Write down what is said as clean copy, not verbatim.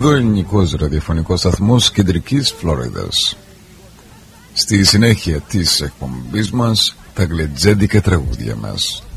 ελληνικός ραδιοφωνικός σταθμός Κεντρικής Φλόριδας. Στη συνέχεια της εκπομπής μας, τα γλεντζέντικα τραγούδια μας.